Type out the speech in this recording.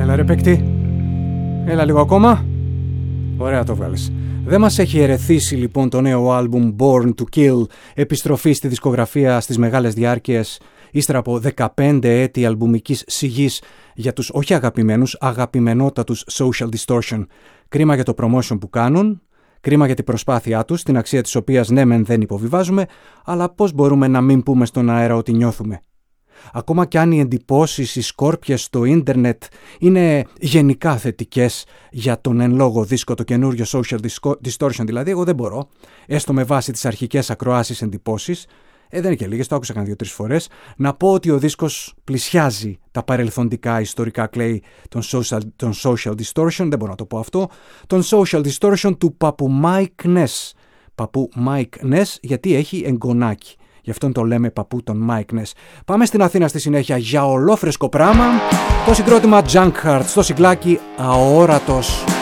Έλα ρε παίκτη. Έλα λίγο ακόμα. Ωραία το βγάλες. Δεν μας έχει ερεθίσει λοιπόν το νέο άλμπουμ Born to Kill, επιστροφή στη δισκογραφία στις μεγάλες διάρκειες, ύστερα από 15 έτη αλμπουμικής σιγής για τους όχι αγαπημένους, αγαπημενότατους Social Distortion. Κρίμα για το promotion που κάνουν, κρίμα για την προσπάθειά τους, την αξία της οποίας ναι μεν δεν υποβιβάζουμε, αλλά πώς μπορούμε να μην πούμε στον αέρα ότι νιώθουμε. Ακόμα κι αν οι εντυπώσεις, οι σκόρπιες στο ίντερνετ είναι γενικά θετικές για τον εν λόγω δίσκο, το καινούριο Social Distortion δηλαδή, εγώ δεν μπορώ, έστω με βάση τις αρχικές ακροάσεις εντυπώσεις, δεν είναι και λίγες, το άκουσα καν 2-3 φορές, να πω ότι ο δίσκος πλησιάζει τα παρελθοντικά ιστορικά κλέη των Social Distortion, δεν μπορώ να το πω αυτό, τον Social Distortion του παππού Mike Ness. Παππού Mike Ness γιατί έχει εγγονάκι. Γι' αυτόν το λέμε παππού τον Mike Ness. Πάμε στην Αθήνα στη συνέχεια για ολόφρεσκο πράμα. Το συγκρότημα Junk Heart στο συγκλάκι Αόρατος.